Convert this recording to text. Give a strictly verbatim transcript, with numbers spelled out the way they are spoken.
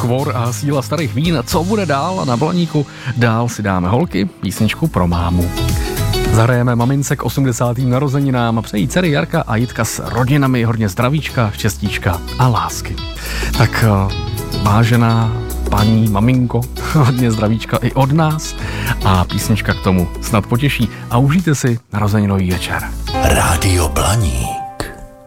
Kvor a síla starých vín. Co bude dál na Blaníku? Dál si dáme holky, písničku pro mámu. Zahrajeme mamince k osmdesátým narozeninám, přejí dcery Jarka a Jitka s rodinami hodně zdravíčka, štěstíčka a lásky. Tak vážená paní maminko, hodně zdravíčka i od nás a písnička k tomu snad potěší a užijte si narozeninový večer. Rádio Blaník.